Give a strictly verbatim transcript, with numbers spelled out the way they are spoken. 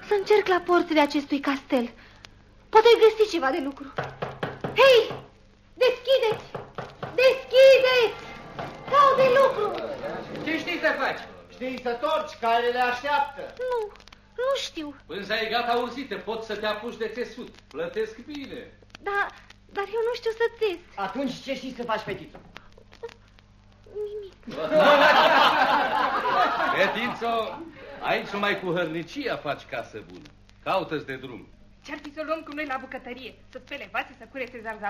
să încerc la porțile acestui castel. Poate găsi ceva de lucru. Hei! Deschideți! Deschideți! Caut de lucru! Ce știi să faci? Știi să torci, care le așteaptă. Nu, nu știu. Pânza e gata urzită, poți să te apuci de țesut. Plătesc bine. Da, dar eu nu știu să țes. Atunci ce știi să faci, fetiță? Nimic. Fetițo, aici numai cu hărnicia faci casă bună. Caută-ți de drum. Ce-ar fi să luăm cu noi la bucătărie? Să spele vase, să curețe zarzavă?